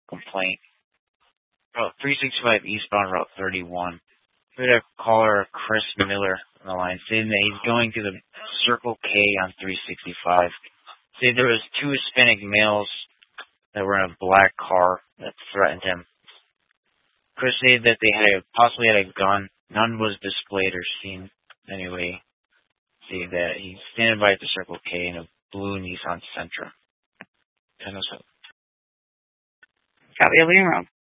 complaint. Route 365 eastbound Route 31. We had a caller, Chris Miller, on the line, saying that he's going to the Circle K on 365. Saying there was two Hispanic males that were in a black car that threatened him. Chris said that they possibly had a gun. None was displayed or seen. Anyway, say that he's standing by at the Circle K in a blue Nissan Sentra. 10:07. Copy, leaving room.